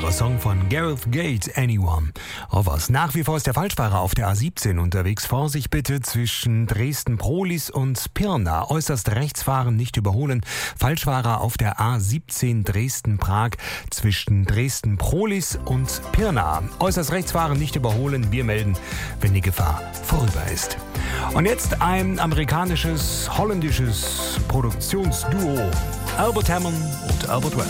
Wunderbarer Song von Gareth Gates, Anyone of Us. Nach wie vor ist der Falschfahrer auf der A17 unterwegs. Vorsicht bitte zwischen Dresden-Prohlis und Pirna. Äußerst rechts fahren, nicht überholen. Falschfahrer auf der A17 Dresden-Prag zwischen Dresden-Prohlis und Pirna. Äußerst rechts fahren, nicht überholen. Wir melden, wenn die Gefahr vorüber ist. Und jetzt ein amerikanisches, holländisches Produktionsduo. Albert Hammond und Albert West.